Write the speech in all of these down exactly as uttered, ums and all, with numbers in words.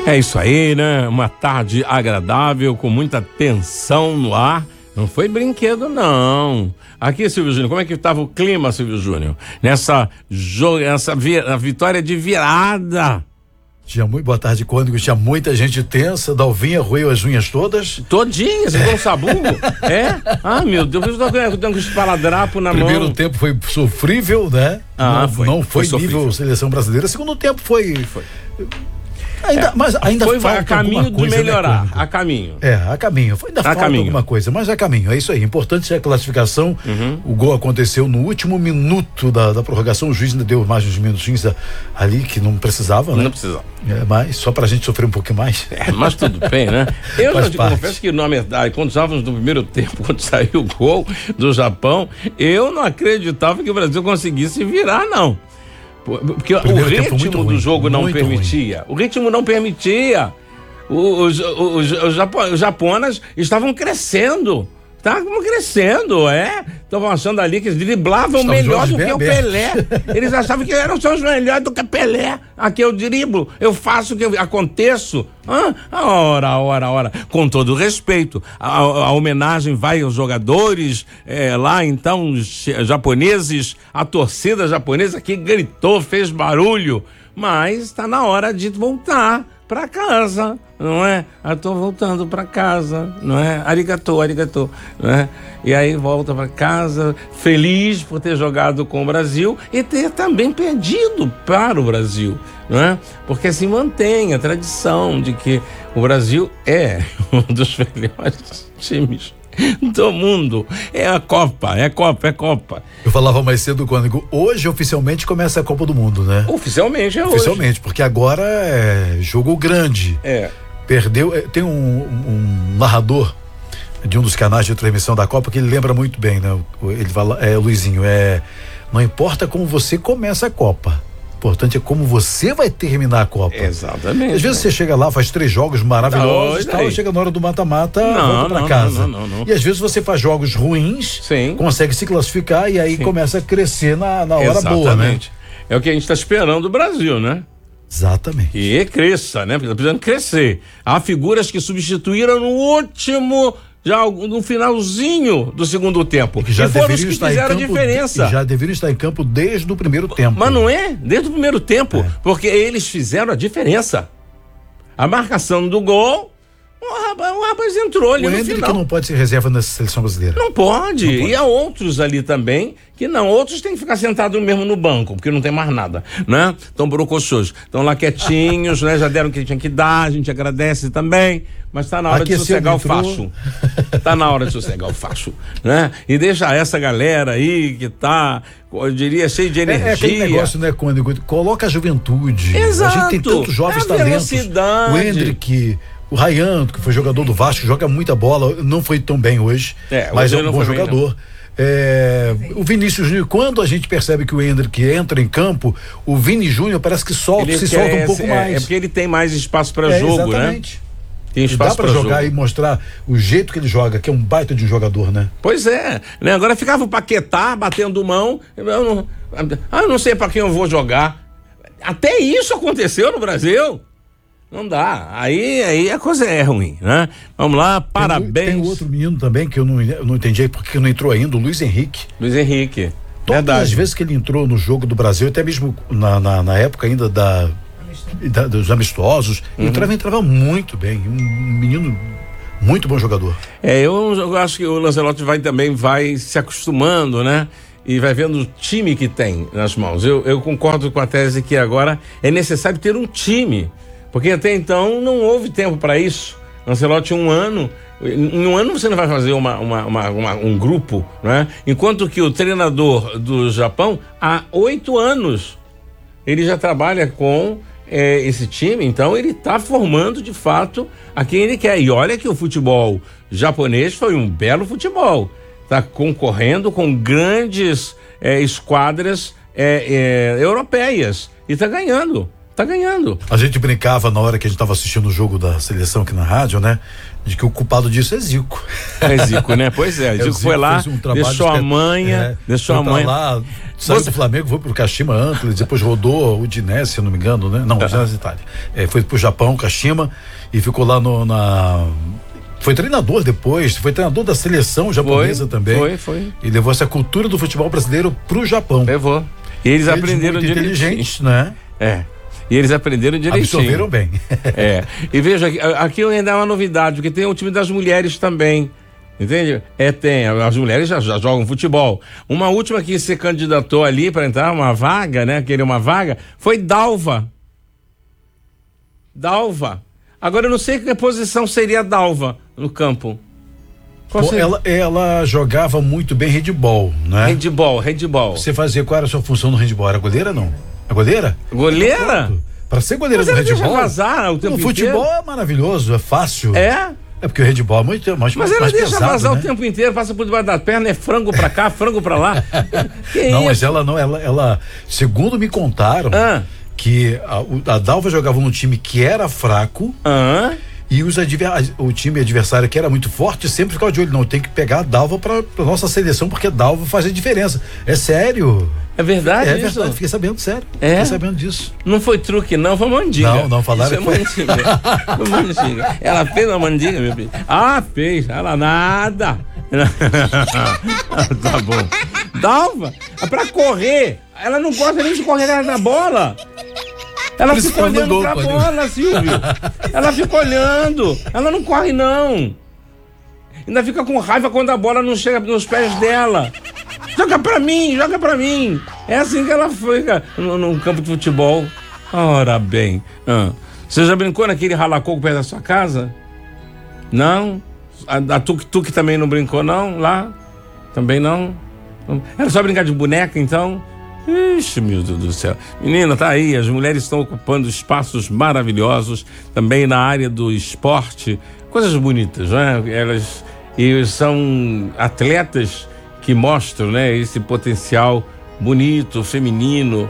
É isso aí, né? Uma tarde agradável, com muita tensão no ar. Não foi brinquedo, não. Aqui, Silvio Júnior, como é que estava o clima, Silvio Júnior? Nessa, nessa vi, vitória de virada. Tinha muito, boa tarde, Cônigo. Tinha muita gente tensa. Dalvinha roeu as unhas todas. Todinhas, igual um sabugo. É? Ah, meu Deus, eu tô com um espaladrapo na Primeiro mão. Primeiro tempo foi sofrível, né? Ah, não foi, não foi, foi nível sofrível. Seleção Brasileira. Segundo tempo foi... foi. Ainda, é, mas ainda foi falta a caminho de coisa, melhorar, né, a caminho. É, a caminho. Foi, ainda a falta caminho. alguma coisa, mas a caminho. É isso aí. Importante é a classificação. Uhum. O gol aconteceu no último minuto da, da prorrogação. O juiz ainda deu mais uns minutinhos ali que não precisava, né? Não precisava. É, mas só pra gente sofrer um pouquinho mais. É, mas tudo bem, né? Eu Faz já te parte. confesso que, na verdade, quando estávamos no primeiro tempo, quando saiu o gol do Japão, eu não acreditava que o Brasil conseguisse virar, não. Porque Primeiro o ritmo do ruim, jogo não muito permitia. Ruim. O ritmo não permitia. Os, os, os, os japoneses estavam crescendo. Estavam crescendo, é. Estavam achando ali que eles driblavam Estavam melhor do que bem o abertos. Pelé. Eles achavam que eram só os melhores do que Pelé. Aqui eu driblo, eu faço o que eu aconteço. Ah, a hora, a hora, a hora. Com todo respeito. A, a homenagem vai aos jogadores é, lá, então, os japoneses, a torcida japonesa que gritou, fez barulho. Mas está na hora de voltar para casa, não é? Eu tô voltando para casa, não é? Arigatô, arigatô, não é? E aí volta para casa, feliz por ter jogado com o Brasil e ter também perdido para o Brasil, não é? Porque assim mantém a tradição de que o Brasil é um dos melhores times do mundo. É a Copa, é Copa, é Copa. Eu falava mais cedo, Cônigo, hoje oficialmente começa a Copa do Mundo, né? Oficialmente é Oficialmente, hoje. porque agora é jogo grande. É. Perdeu, é, tem um, um narrador de um dos canais de transmissão da Copa que ele lembra muito bem, né? Ele fala, é, Luizinho, é, não importa como você começa a Copa, o importante é como você vai terminar a Copa. Exatamente. Às vezes você chega lá, faz três jogos maravilhosos e tal, chega na hora do mata-mata, volta pra não, casa. Não, não, não, não. E às vezes você faz jogos ruins, Sim. consegue se classificar e aí Sim. começa a crescer na, na hora Exatamente. boa, né? É o que a gente está esperando do Brasil, né? Exatamente. Que cresça, né? Porque tá precisando crescer. Há figuras que substituíram no último, já no finalzinho do segundo tempo. Que já e foram os deveriam que estar fizeram em campo, a diferença. Já deveriam estar em campo desde o primeiro tempo. Mas não é? Desde o primeiro tempo. É. Porque eles fizeram a diferença. A marcação do gol, o rapaz, o rapaz entrou ali o no Hendrick final. não pode ser reserva nessa seleção brasileira. Não pode. Não pode. E há outros ali também que não. Outros têm que ficar sentados mesmo no banco, porque não tem mais nada, né? Estão brocochôs. Estão lá quietinhos, né? Já deram o que tinha que dar, a gente agradece também. Mas tá na hora Aqueceu, de sossegar entrou. o facho. Tá na hora de sossegar o facho, né? E deixa essa galera aí que tá, eu diria, cheio de energia. É, é aquele negócio, né, Cônigo? Coloca a juventude. Exato. A gente tem tantos jovens É a talentos. velocidade. O Hendrick, o Ryan, que foi jogador do Vasco, joga muita bola, não foi tão bem hoje, É, mas hoje é ele um não bom foi bem, jogador. É, o Vinícius Júnior, quando a gente percebe que o Hendrick entra em campo, o Vini Júnior parece que solta, Ele se quer, solta um pouco é, mais. É porque ele tem mais espaço para É, jogo, exatamente. né? Tem E espaço dá pra jogar jogo. e mostrar o jeito que ele joga, que é um baita de um jogador, né? Pois é, né? Agora ficava o Paquetá batendo mão, eu não, ah, eu não sei pra quem eu vou jogar. Até isso aconteceu no Brasil. Não dá, aí, aí a coisa é ruim, né? Vamos lá, parabéns. Tem, tem outro menino também que eu não, eu não entendi porque não entrou ainda, o Luiz Henrique. Luiz Henrique, Todas verdade. as vezes que ele entrou no jogo do Brasil, até mesmo na, na, na época ainda da, da, dos amistosos, Uhum. entrava, entrava muito bem, um menino muito bom jogador. É, eu, eu acho que o Lancelotti vai também vai se acostumando, né? E vai vendo o time que tem nas mãos. Eu, eu concordo com a tese que agora é necessário ter um time, porque até então não houve tempo para isso. Lancelotti, um ano, em um ano você não vai fazer uma, uma, uma, uma, um grupo, né? Enquanto que o treinador do Japão, há oito anos, ele já trabalha com é, esse time, então ele está formando de fato a quem ele quer. E olha que o futebol japonês foi um belo futebol. Está concorrendo com grandes é, esquadras é, é, europeias e está ganhando. Tá ganhando. A gente brincava na hora que a gente estava assistindo o jogo da seleção aqui na rádio, né? De que o culpado disso é Zico. É Zico, né? Pois é, Zico, Zico foi lá, um deixou a manha, é, deixou a manha. Lá, Saiu Você... do Flamengo, foi pro Kashima Antlers, depois rodou o Udinese, se eu não me engano, né? Não, Udinese Itália. É, foi pro Japão, Kashima, e ficou lá no, na... Foi treinador depois, foi treinador da seleção japonesa foi, também. Foi, foi. E levou essa cultura do futebol brasileiro pro Japão. Levou. E eles, eles aprenderam muito direitinho. Inteligentes, né? É. E eles aprenderam direitinho. Absorveram bem. É. E veja, aqui ainda é uma novidade, porque tem o time das mulheres também. Entende? É, tem. As mulheres já, já jogam futebol. Uma última que se candidatou ali para entrar, uma vaga, né? Queria uma vaga, foi Dalva. Dalva. Agora eu não sei que posição seria Dalva no campo. Bom, ela, ela jogava muito bem handball, né? Handball, handball. Você fazia, qual era a sua função no handball? Era goleira, não? É goleira? Goleira? Então, para ser goleira do handball. Deixa vazar o tempo no futebol inteiro. É maravilhoso, é fácil. É? É porque o handball é muito mais Mas ela mais deixa pesado, vazar, né? O tempo inteiro, passa por debaixo da perna, é frango pra cá, frango pra lá. Que não, isso? Mas ela não, ela, ela, segundo me contaram, ah. que a, a Dalva jogava num time que era fraco. Ah. E os adver, o time adversário que era muito forte sempre ficava de olho, não, tem que pegar a Dalva pra, pra nossa seleção, porque a Dalva faz a diferença. É sério. É verdade É isso? verdade, fiquei sabendo, sério. É? Fiquei sabendo disso. Não foi truque não, foi mandinga. Não, não, falaram isso que é mandinga. Foi mandinga. Ela fez uma mandinga, meu filho? Ah, fez. Ela nada. Tá bom. Dalva, pra correr, ela não gosta nem de correr na bola. Ela fica olhando pra bola, Silvio. Ela fica olhando. Ela não corre, não. Ainda fica com raiva quando a bola não chega nos pés dela. Joga pra mim, joga pra mim. É assim que ela fica no, no campo de futebol. Ora bem. Ah. Você já brincou naquele ralacoco perto da sua casa? Não? A, a tuk-tuk também não brincou, não? Lá? Também não? Era só brincar de boneca, então? Ixi, meu Deus do céu. Menina, tá aí, as mulheres estão ocupando espaços maravilhosos, também na área do esporte, coisas bonitas, né? Elas e são atletas que mostram, né, esse potencial bonito, feminino,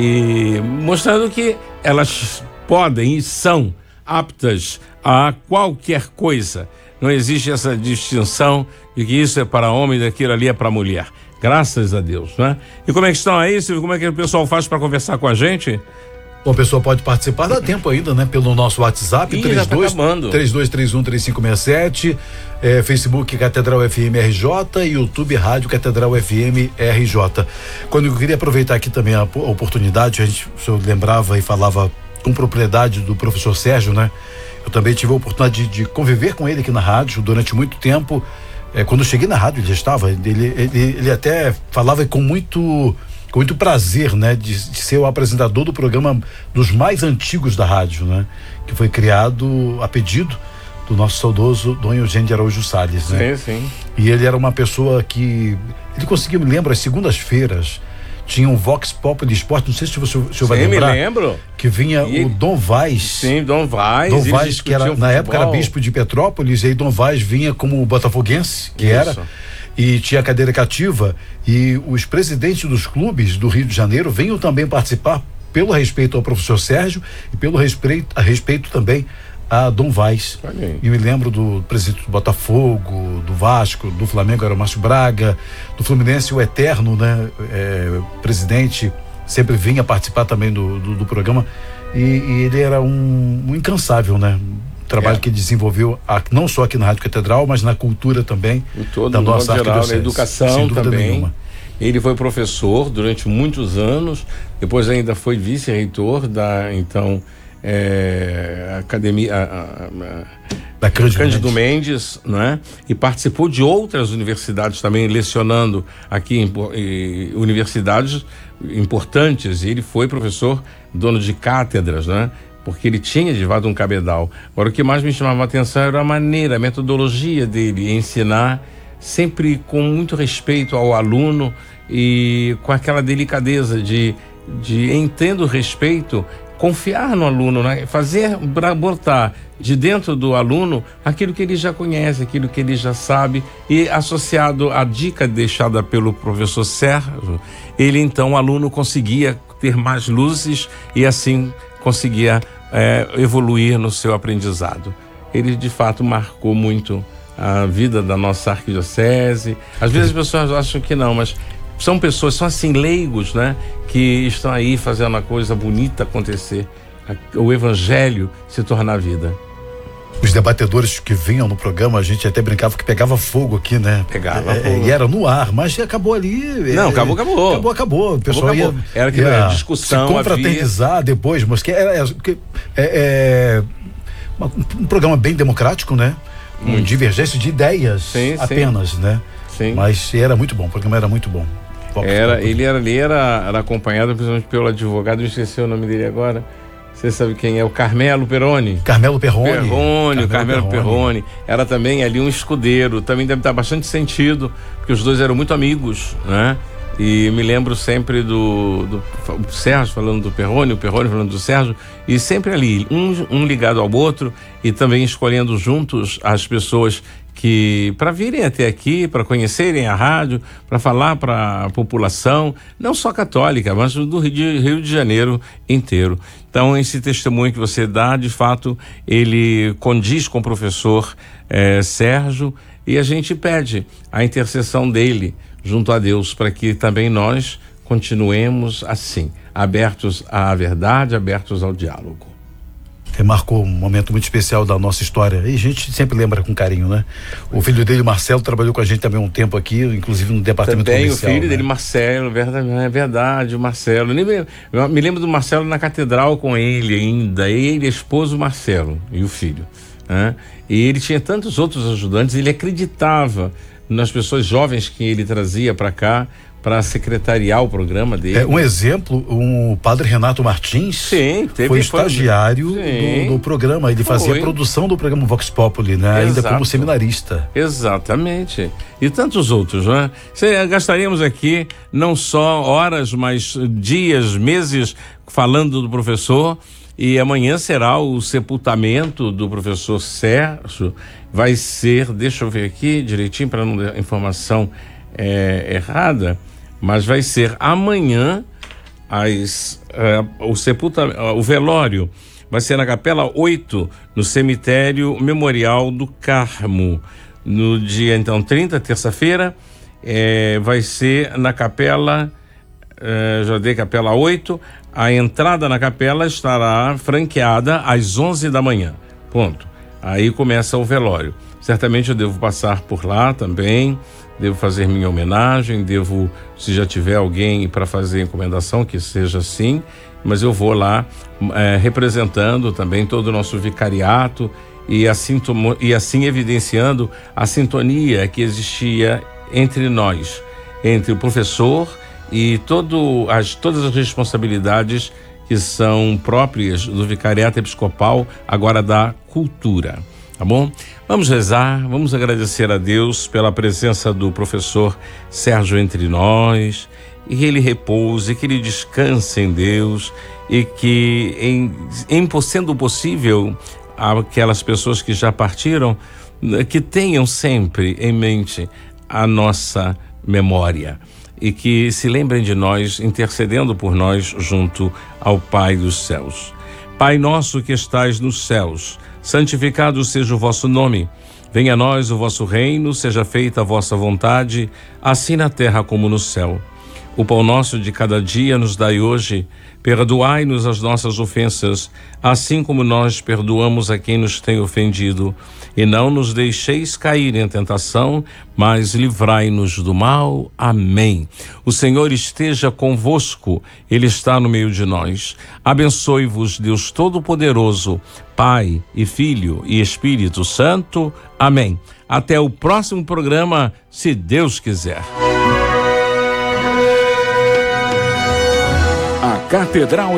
e mostrando que elas podem e são aptas a qualquer coisa. Não existe essa distinção de que isso é para homem e daquilo ali é para mulher. Graças a Deus, né? E como é que estão aí, Silvio? Como é que o pessoal faz para conversar com a gente? Bom, o pessoal pode participar, dá tempo ainda, né? Pelo nosso WhatsApp, Ih, trinta e dois, trinta e dois, trinta e um, trinta e cinco sessenta e sete, é, Facebook Catedral F M R J e YouTube Rádio Catedral F M R J. Quando eu queria aproveitar aqui também a, a oportunidade, a gente, o senhor lembrava e falava com propriedade do professor Sérgio, né? Eu também tive a oportunidade de, de conviver com ele aqui na rádio durante muito tempo. É, quando eu cheguei na rádio, ele já estava, ele, ele, ele até falava com muito, com muito prazer, né, de, de ser o apresentador do programa dos mais antigos da rádio, né, que foi criado a pedido do nosso saudoso Dom Eugênio de Araújo Salles, né? Sim, sim. E ele era uma pessoa que, ele conseguia, me lembro, às segundas-feiras, tinha um Vox Pop de esporte, não sei se você, o senhor vai lembrar. Sim, me lembro. Que vinha e o ele... Dom Vaz. Sim, Dom Vaz. Dom Vaz, que era, na época era bispo de Petrópolis, e aí Dom Vaz vinha como botafoguense, que Isso. era, e tinha cadeira cativa, e os presidentes dos clubes do Rio de Janeiro vinham também participar pelo respeito ao professor Sérgio e pelo respeito, a respeito também a Dom Vaz. E me lembro do presidente do Botafogo, do Vasco, do Flamengo era o Márcio Braga, do Fluminense o eterno, né, é, presidente, sempre vinha participar também do, do, do programa, e, e ele era um, um incansável, né? Trabalho é. que desenvolveu a, não só aqui na Rádio Catedral, mas na cultura também, em todo, da nossa geral, na educação também. Nenhuma. Ele foi professor durante muitos anos, depois ainda foi vice-reitor da, então, É, academia a, a, a, da Cândido, Cândido Mendes, né? E participou de outras universidades também, lecionando aqui em, em universidades importantes. E ele foi professor, dono de cátedras, né? Porque ele tinha levado um cabedal. Agora, o que mais me chamava a atenção era a maneira, a metodologia dele ensinar, sempre com muito respeito ao aluno e com aquela delicadeza de, de em tendo respeito, confiar no aluno, né? Fazer, botar de dentro do aluno aquilo que ele já conhece, aquilo que ele já sabe, e associado à dica deixada pelo professor Sérgio, ele então, o aluno conseguia ter mais luzes e assim conseguia é, evoluir no seu aprendizado. Ele de fato marcou muito a vida da nossa arquidiocese. Às vezes as pessoas acham que não, mas são pessoas, são assim, leigos, né? Que estão aí fazendo a coisa bonita acontecer, o evangelho se tornar vida. Os debatedores que vinham no programa, a gente até brincava que pegava fogo aqui, né? Pegava é, fogo. E era no ar, mas acabou ali. Não, é, acabou, acabou. Acabou, acabou. O pessoal acabou, acabou. ia, era que ia discussão, se confraternizar havia... depois, mas que é, é, é um programa bem democrático, né? Com hum. divergência de ideias sim, apenas, sim. né? Sim. Mas era muito bom, o programa era muito bom. Era, ele era ali, era, era acompanhado principalmente pelo advogado, eu esqueci o nome dele agora. Você sabe quem é? O Carmelo Perrone. Carmelo Perrone. Perrone, o Carmelo Perrone. Perrone. Era também ali um escudeiro. Também deve dar bastante sentido, porque os dois eram muito amigos, né? E me lembro sempre do, do o Sérgio falando do Perrone, o Perrone falando do Sérgio, e sempre ali, um, um ligado ao outro, e também escolhendo juntos as pessoas que para virem até aqui, para conhecerem a rádio, para falar para a população, não só católica, mas do Rio de, Rio de Janeiro inteiro. Então, esse testemunho que você dá, de fato, ele condiz com o professor eh, Sérgio, e a gente pede a intercessão dele junto a Deus, para que também nós continuemos assim, abertos à verdade, abertos ao diálogo. Marcou um momento muito especial da nossa história, e a gente sempre lembra com carinho, né? O filho dele, Marcelo, trabalhou com a gente também um tempo aqui, inclusive no departamento também comercial. Também o filho né? dele, Marcelo, verdade, é verdade, o Marcelo. Eu me lembro do Marcelo na catedral com ele ainda, ele, esposo Marcelo e o filho, né? E ele tinha tantos outros ajudantes, ele acreditava nas pessoas jovens que ele trazia para cá, para secretariar o programa dele. É, um exemplo, o um padre Renato Martins Sim, teve foi estagiário do, do programa, ele fazia foi. a produção do programa Vox Populi, né? Ainda como seminarista. Exatamente. E tantos outros, né? Cê, gastaríamos aqui não só horas, mas dias, meses falando do professor. E amanhã será o sepultamento do professor Sérgio. Vai ser, deixa eu ver aqui direitinho para não dar informação é, errada, mas vai ser amanhã as, é, o sepultamento, o velório vai ser na Capela oito, no cemitério Memorial do Carmo. No dia então trinta, terça-feira, é, vai ser na Capela, é, já dei Capela oito. A entrada na capela estará franqueada às onze da manhã. Ponto. Aí começa o velório. Certamente eu devo passar por lá também, devo fazer minha homenagem, devo, se já tiver alguém para fazer encomendação, que seja assim, mas eu vou lá é, representando também todo o nosso vicariato e assim, e assim evidenciando a sintonia que existia entre nós, entre o professor e todo as, todas as responsabilidades que são próprias do vicariato episcopal, agora da cultura, tá bom? Vamos rezar, vamos agradecer a Deus pela presença do professor Sérgio entre nós, e que ele repouse, que ele descanse em Deus, e que, em, em sendo possível, aquelas pessoas que já partiram, que tenham sempre em mente a nossa memória, e que se lembrem de nós, intercedendo por nós junto ao Pai dos céus. Pai nosso que estais nos céus, santificado seja o vosso nome. Venha a nós o vosso reino, seja feita a vossa vontade, assim na terra como no céu. O pão nosso de cada dia nos dai hoje. Perdoai-nos as nossas ofensas, assim como nós perdoamos a quem nos tem ofendido. E não nos deixeis cair em tentação, mas livrai-nos do mal. Amém. O Senhor esteja convosco, Ele está no meio de nós. Abençoe-vos, Deus Todo-Poderoso, Pai e Filho e Espírito Santo. Amém. Até o próximo programa, se Deus quiser. A Catedral